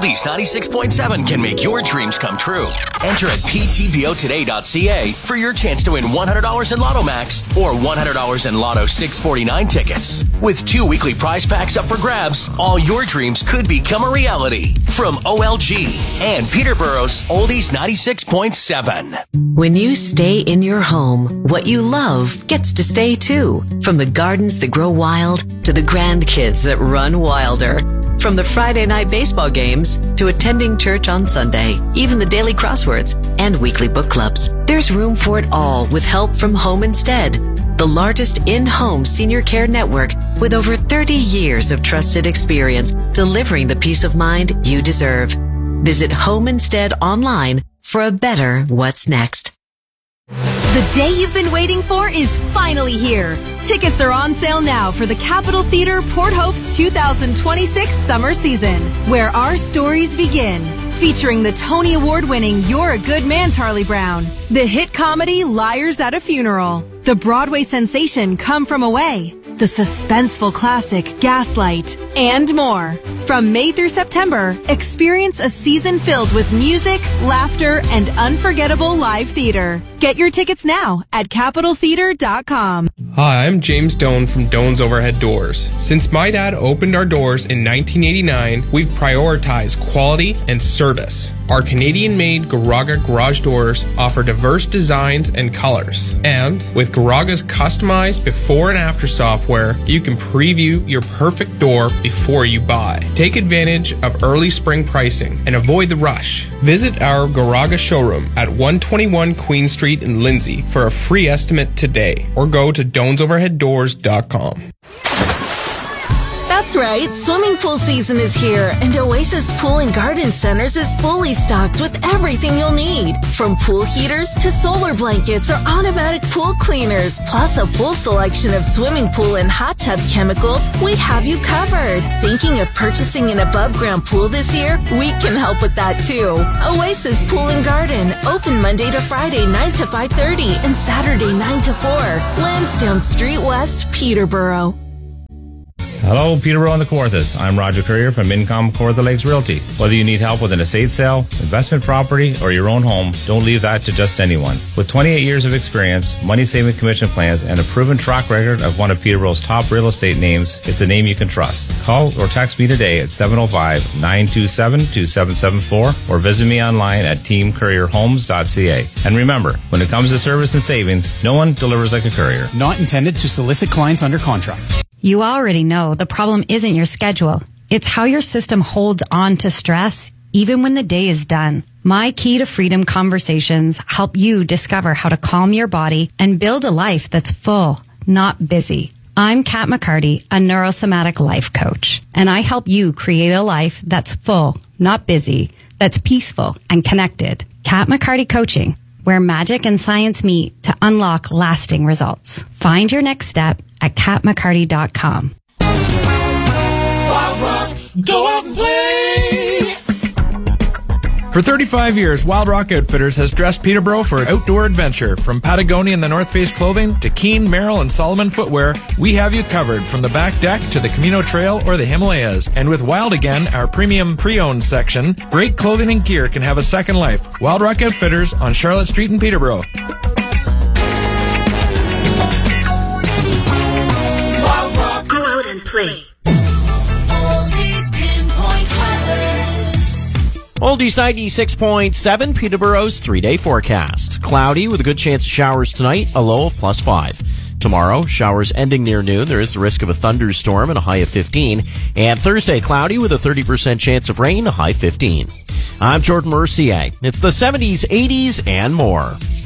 Oldies 96.7 can make your dreams come true. Enter at ptbotoday.ca for your chance to win $100 in Lotto Max or $100 in Lotto 649 tickets. With 2 weekly prize packs up for grabs, all your dreams could become a reality. From OLG and Peterborough's Oldies 96.7. When you stay in your home, what you love gets to stay too. From the gardens that grow wild to the grandkids that run wilder. From the Friday night baseball games to attending church on Sunday, even the daily crosswords and weekly book clubs. There's room for it all with help from Home Instead, the largest in-home senior care network with over 30 years of trusted experience delivering the peace of mind you deserve. Visit Home Instead online for a better what's next. The day you've been waiting for is finally here. Tickets are on sale now for the Capitol Theatre Port Hope's 2026 summer season, where our stories begin. Featuring the Tony Award-winning You're a Good Man, Charlie Brown, the hit comedy Liars at a Funeral, the Broadway sensation Come From Away, the suspenseful classic Gaslight, and more. From May through September, experience a season filled with music, laughter, and unforgettable live theater. Get your tickets now at CapitolTheater.com. Hi, I'm James Doan from Doan's Overhead Doors. Since my dad opened our doors in 1989, we've prioritized quality and service. Our Canadian-made Garaga garage doors offer diverse designs and colors. And with Garaga's customized before and after software, you can preview your perfect door before you buy. Take advantage of early spring pricing and avoid the rush. Visit our Garaga showroom at 121 Queen Street in Lindsay for a free estimate today, or go to DoansOverheadDoors.com. That's right, swimming pool season is here, and Oasis Pool and Garden Centers is fully stocked with everything you'll need. From pool heaters to solar blankets or automatic pool cleaners, plus a full selection of swimming pool and hot tub chemicals, we have you covered. Thinking of purchasing an above-ground pool this year? We can help with that too. Oasis Pool and Garden, open Monday to Friday 9 to 5:30 and Saturday 9 to 4. Lansdowne Street West, Peterborough. Hello, Peterborough and the Kawarthas. I'm Roger Courier from Income Kawartha Lakes Realty. Whether you need help with an estate sale, investment property, or your own home, don't leave that to just anyone. With 28 years of experience, money-saving commission plans, and a proven track record of one of Peterborough's top real estate names, it's a name you can trust. Call or text me today at 705-927-2774 or visit me online at teamcourierhomes.ca. And remember, when it comes to service and savings, no one delivers like a courier. Not intended to solicit clients under contract. You already know the problem isn't your schedule. It's how your system holds on to stress even when the day is done. My Key to Freedom conversations help you discover how to calm your body and build a life that's full, not busy. I'm Kat McCarty, a neurosomatic life coach, and I help you create a life that's full, not busy, that's peaceful and connected. Kat McCarty Coaching, where magic and science meet to unlock lasting results. Find your next step at katmccarty.com. Wild Rock, go out and play! For 35 years, Wild Rock Outfitters has dressed Peterborough for outdoor adventure. From Patagonia and the North Face clothing to Keen, Merrill, and Solomon footwear, we have you covered from the back deck to the Camino Trail or the Himalayas. And with Wild Again, our premium pre-owned section, great clothing and gear can have a second life. Wild Rock Outfitters on Charlotte Street in Peterborough. Wild Rock, go out and play. Oldies 96.7, Peterborough's 3-day forecast. Cloudy with a good chance of showers tonight, a low of +5. Tomorrow, showers ending near noon. There is the risk of a thunderstorm and a high of 15. And Thursday, cloudy with a 30% chance of rain, a high 15. I'm Jordan Mercier. It's the 70s, 80s, and more.